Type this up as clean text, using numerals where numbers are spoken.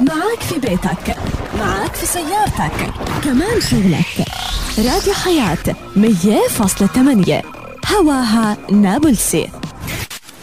معك في بيتك، معك في سيارتك، كمان شغلك. راديو حياة 100.8 هواها نابلسي.